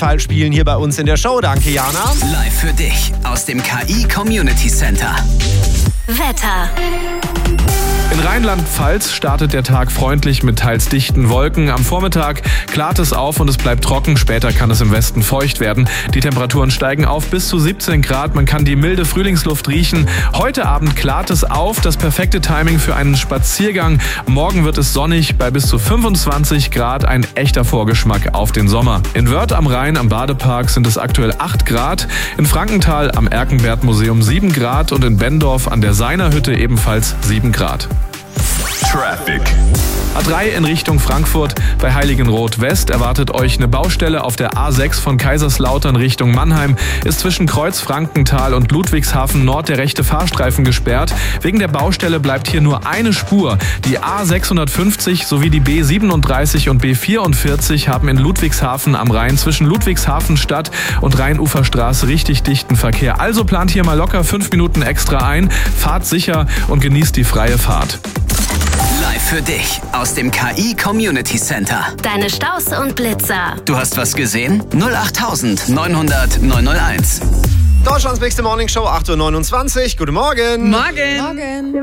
Fall spielen hier bei uns in der Show. Danke, Jana. Live für dich aus dem KI Community Center. Wetter. In Rheinland-Pfalz startet der Tag freundlich mit teils dichten Wolken. Am Vormittag klart es auf und es bleibt trocken. Später kann es im Westen feucht werden. Die Temperaturen steigen auf bis zu 17 Grad. Man kann die milde Frühlingsluft riechen. Heute Abend klart es auf. Das perfekte Timing für einen Spaziergang. Morgen wird es sonnig bei bis zu 25 Grad. Ein echter Vorgeschmack auf den Sommer. In Wörth am Rhein am Badepark sind es aktuell 8 Grad. In Frankenthal am Erkenwerth-Museum 7 Grad und in Benndorf an der Seinerhütte ebenfalls 7 Grad. Traffic. A3 in Richtung Frankfurt. Bei Heiligenroth West erwartet euch eine Baustelle auf der A6 von Kaiserslautern Richtung Mannheim. Ist zwischen Kreuz Frankenthal und Ludwigshafen Nord der rechte Fahrstreifen gesperrt. Wegen der Baustelle bleibt hier nur eine Spur. Die A650 sowie die B37 und B44 haben in Ludwigshafen am Rhein zwischen Ludwigshafenstadt und Rheinuferstraße richtig dichten Verkehr. Also plant hier mal locker 5 Minuten extra ein. Fahrt sicher und genießt die freie Fahrt. Live für dich aus dem KI Community Center. Deine Staus und Blitzer. Du hast was gesehen? 08000 900 901. Deutschlands nächste Morning Show, 8.29 Uhr. Guten Morgen. Morgen.